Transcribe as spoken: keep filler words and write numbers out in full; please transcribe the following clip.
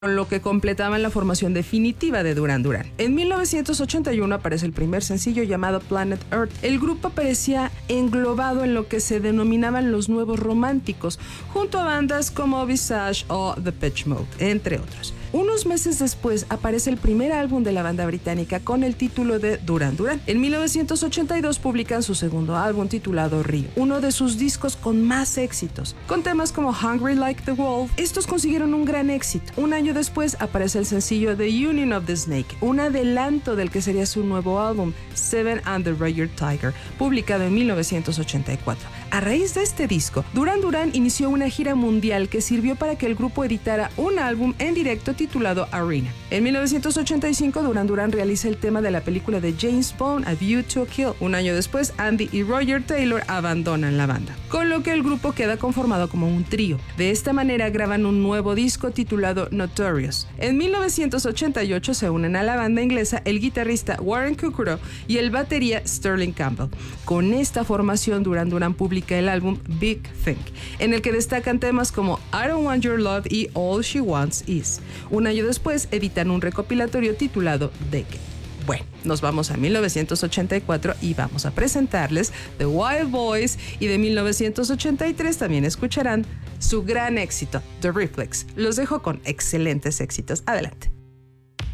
con lo que completaban la formación definitiva de Duran Duran. En mil novecientos ochenta y uno aparece el primer sencillo llamado Planet Earth. El grupo aparecía englobado en lo que se denominaban los nuevos románticos, junto a bandas como Visage o Depeche Mode, entre otros. Unos meses después aparece el primer álbum de la banda británica con el título de Duran Duran. En mil novecientos ochenta y dos publican su segundo álbum titulado Rio, uno de sus discos con más éxitos, con temas como Hungry Like the Wolf. Estos consiguieron un gran éxito. Un año después aparece el sencillo The Union of the Snake, un adelanto del que sería su nuevo álbum Seven and the Rare Tiger, publicado en mil novecientos ochenta y cuatro. A raíz de este disco, Duran Duran inició una gira mundial que sirvió para que el grupo editara un álbum en directo titulado Arena. En mil novecientos ochenta y cinco, Duran Duran realiza el tema de la película de James Bond, A View to a Kill. Un año después, Andy y Roger Taylor abandonan la banda, con lo que el grupo queda conformado como un trío. De esta manera graban un nuevo disco titulado Notorious. En mil novecientos ochenta y ocho se unen a la banda inglesa el guitarrista Warren Kukuro y el batería Sterling Campbell. Con esta formación, Duran Duran publica el álbum Big Thing, en el que destacan temas como I Don't Want Your Love y All She Wants Is. Un año después editan un recopilatorio titulado Decade. Bueno, nos vamos a mil novecientos ochenta y cuatro y vamos a presentarles The Wild Boys, y de mil novecientos ochenta y tres también escucharán su gran éxito, The Reflex. Los dejo con excelentes éxitos. Adelante.